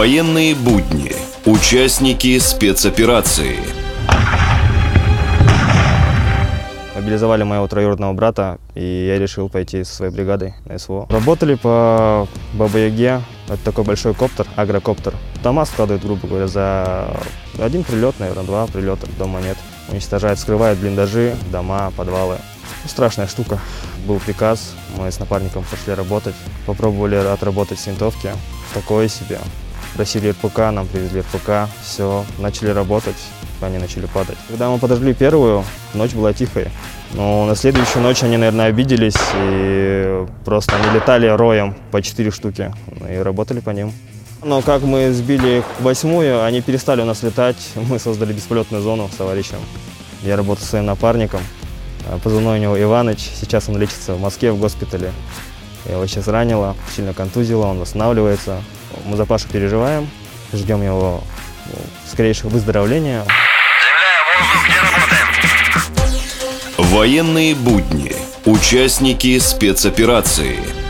Военные будни. Участники спецоперации. Мобилизовали моего троюродного брата, и я решил пойти со своей бригадой на СВО. Работали по Баба-Яге. Это такой большой коптер, агрокоптер. Дома складывают, грубо говоря, за один прилет, наверное, 2 прилета, дома нет. Уничтожает, вскрывает блиндажи, дома, подвалы. Страшная штука. Был приказ, мы с напарником пошли работать. Попробовали отработать с винтовки. Такое себе. Просили РПК, нам привезли РПК. Все, начали работать, они начали падать. Когда мы подожгли первую, ночь была тихой. Но на следующую ночь они, наверное, обиделись и просто они летали роем по 4 штуки и работали по ним. Но как мы сбили 8-ю, они перестали у нас летать. Мы создали бесполетную зону с товарищем. Я работаю со своим напарником. Позывной у него Иваныч. Сейчас он лечится в Москве в госпитале. Я его сейчас ранила, сильно контузила, он восстанавливается. Мы за Пашу переживаем, ждем его скорейшего выздоровления. Военные будни. Участники спецоперации.